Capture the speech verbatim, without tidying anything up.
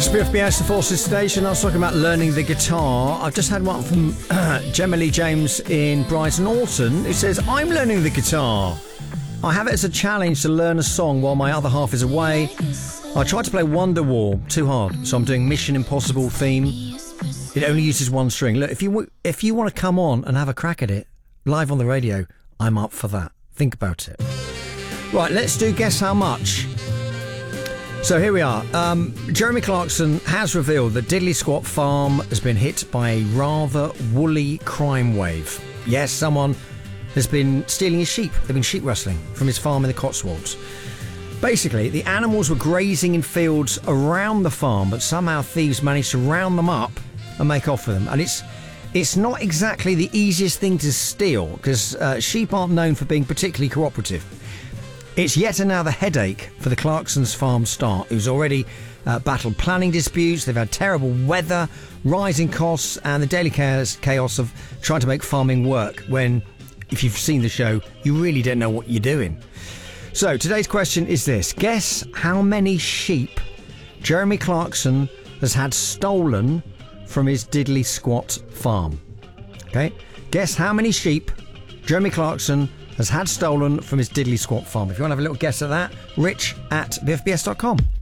It's B F B S, the Forces Station. I was talking about learning the guitar. I've just had one from Gemma Lee James in Brighton Alton. It says, I'm learning the guitar. I have it as a challenge to learn a song while my other half is away. I tried to play Wonderwall, too hard, so I'm doing Mission Impossible theme. It only uses one string. Look, if you if you want to come on and have a crack at it live on the radio, I'm up for that. Think about it. Right, let's do Guess How Much. So here we are. Um, Jeremy Clarkson has revealed that Diddley Squat Farm has been hit by a rather woolly crime wave. Yes, someone has been stealing his sheep. They've been sheep rustling from his farm in the Cotswolds. Basically, the animals were grazing in fields around the farm, but somehow thieves managed to round them up and make off with them. And it's it's not exactly the easiest thing to steal, because uh, sheep aren't known for being particularly cooperative. It's yet another headache for the Clarkson's farm staff, who's already uh, battled planning disputes. They've had terrible weather, rising costs, and the daily chaos, chaos of trying to make farming work when, if you've seen the show, you really don't know what you're doing. So today's question is this. Guess how many sheep Jeremy Clarkson has had stolen from his Diddley Squat farm. Okay? Guess how many sheep Jeremy Clarkson has had stolen from his Diddley Squat farm. If you want to have a little guess at that, rich at b f b s dot com.